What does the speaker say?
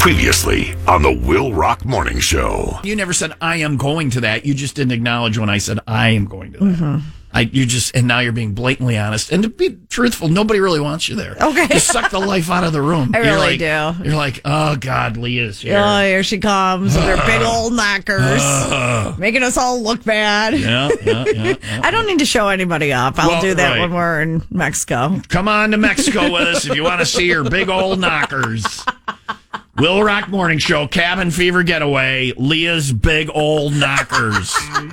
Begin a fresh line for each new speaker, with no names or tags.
Previously on the Will Rock Morning Show.
You never said, I am going to that. You just didn't acknowledge when I said, I am going to that. And now you're being blatantly honest. And to be truthful, nobody really wants you there.
Okay.
You suck the life out of the room.
I really do.
You're like, oh, God, Leah's here.
Oh, here she comes with her big old knockers, making us all look bad.
Yeah.
I don't need to show anybody up. I'll do that when we're in Mexico.
Come on to Mexico with us if you want to see her big old knockers. Will Rock Morning Show, cabin fever getaway, Leah's big old knockers.